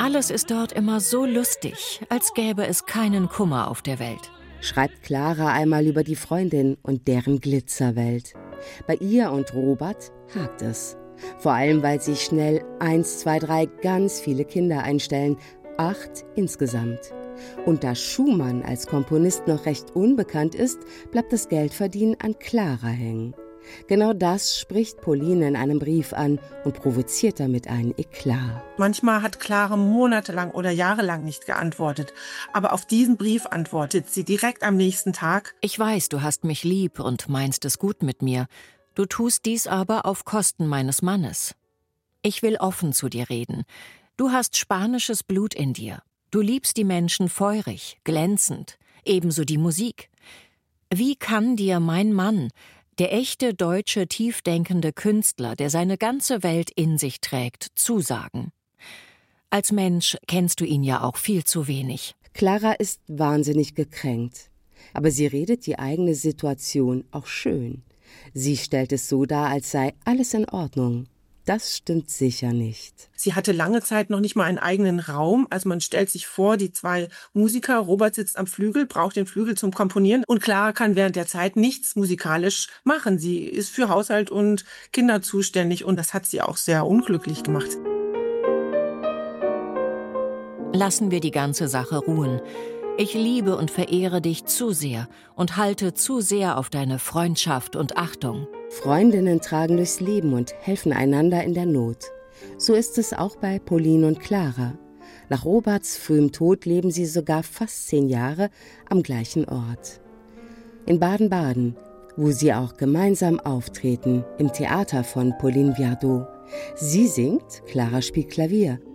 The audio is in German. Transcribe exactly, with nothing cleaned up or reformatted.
Alles ist dort immer so lustig, als gäbe es keinen Kummer auf der Welt. Schreibt Clara einmal über die Freundin und deren Glitzerwelt. Bei ihr und Robert hakt es. Vor allem, weil sich schnell eins, zwei, drei ganz viele Kinder einstellen. Acht insgesamt. Und da Schumann als Komponist noch recht unbekannt ist, bleibt das Geldverdienen an Clara hängen. Genau das spricht Pauline in einem Brief an und provoziert damit einen Eklat. Manchmal hat Clara monatelang oder jahrelang nicht geantwortet. Aber auf diesen Brief antwortet sie direkt am nächsten Tag. Ich weiß, du hast mich lieb und meinst es gut mit mir. Du tust dies aber auf Kosten meines Mannes. Ich will offen zu dir reden. Du hast spanisches Blut in dir. Du liebst die Menschen feurig, glänzend, ebenso die Musik. Wie kann dir mein Mann, der echte deutsche, tiefdenkende Künstler, der seine ganze Welt in sich trägt, zusagen? Als Mensch kennst du ihn ja auch viel zu wenig. Clara ist wahnsinnig gekränkt. Aber sie redet die eigene Situation auch schön. Sie stellt es so dar, als sei alles in Ordnung. Das stimmt sicher nicht. Sie hatte lange Zeit noch nicht mal einen eigenen Raum. Also man stellt sich vor, die zwei Musiker, Robert sitzt am Flügel, braucht den Flügel zum Komponieren und Clara kann während der Zeit nichts musikalisch machen. Sie ist für Haushalt und Kinder zuständig und das hat sie auch sehr unglücklich gemacht. Lassen wir die ganze Sache ruhen. Ich liebe und verehre dich zu sehr und halte zu sehr auf deine Freundschaft und Achtung. Freundinnen tragen durchs Leben und helfen einander in der Not. So ist es auch bei Pauline und Clara. Nach Roberts frühem Tod leben sie sogar fast zehn Jahre am gleichen Ort. In Baden-Baden, wo sie auch gemeinsam auftreten, im Theater von Pauline Viardot. Sie singt, Clara spielt Klavier.